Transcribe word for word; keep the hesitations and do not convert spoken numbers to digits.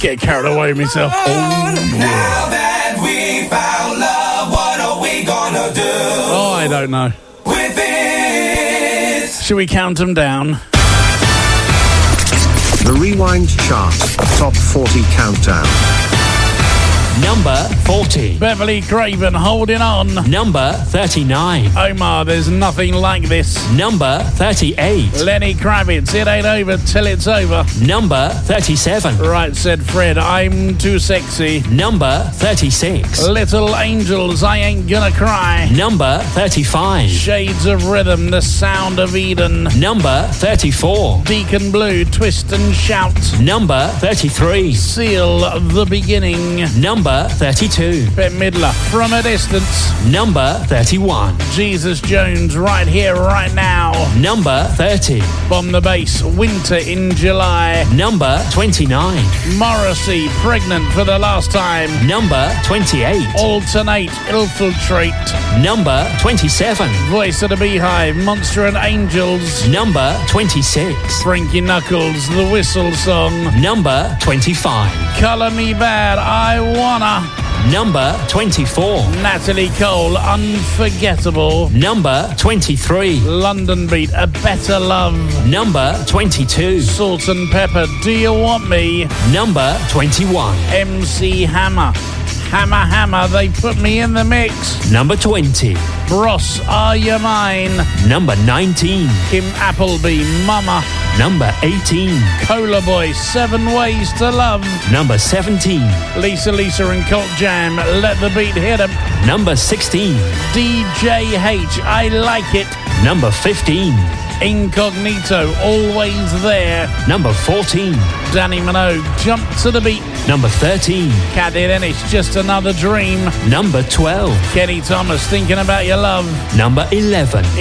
Get carried away with myself. Oh, now that we found love, what are we gonna do? Oh, I don't know. With it. Should we count them down? The Rewind Chart Top forty Countdown. Number forty. Beverly Craven holding on. Number thirty-nine. Omar, there's nothing like this. Number thirty-eight. Lenny Kravitz, it ain't over till it's over. Number thirty-seven. Right, said Fred, I'm too sexy. Number thirty-six. Little Angels, I ain't gonna cry. Number thirty-five. Shades of Rhythm, the sound of Eden. Number thirty-four. Deacon Blue, twist and shout. Number thirty-three. Seal, the beginning. Number thirty-two. Bette Midler, From a Distance. Number thirty-one. Jesus Jones, Right Here, Right Now. Number thirty. Bomb the Bass, Winter in July. Number twenty-nine. Morrissey, Pregnant for the Last Time. Number twenty-eight. Alternate, Infiltrate. Number twenty-seven. Voice of the Beehive, Monster and Angels. Number twenty-six. Frankie Knuckles, The Whistle Song. Number twenty-five. Color Me Bad, I Wanna. Number twenty-four. Natalie Cole, Unforgettable. Number twenty-three. London Beat, A Better Love. Number twenty-two. Salt and Pepper, Do You Want Me? Number twenty-one. M C Hammer, Hammer Hammer, They Put Me in the Mix. Number twenty. Bros, Are You Mine? Number nineteen. Kim Appleby, Mama. Number eighteen. Cola Boy, Seven Ways to Love. Number seventeen. Lisa Lisa and Colt Jam, Let the Beat Hit 'Em. Number sixteen. D J H, I Like It. Number fifteen. Incognito, Always There. Number fourteen. Danny Minogue, Jump to the Beat. Number thirteen. Caddy Dennis, Just Another Dream. Number twelve. Kenny Thomas, Thinking About Your Love. Number eleven.